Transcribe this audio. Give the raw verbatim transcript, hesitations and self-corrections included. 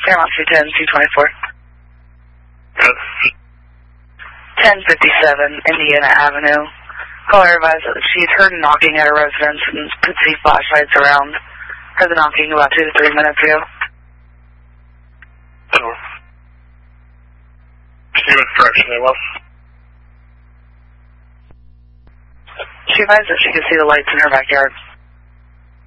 Paramount two ten, two twenty-four. Yes. ten fifty-seven, Indiana Avenue. Caller advised that she's heard knocking at her residence and could see flashlights around. Heard the knocking about two to three minutes ago. Oh. Can you give us direction there, Will? She advised that she could see the lights in her backyard.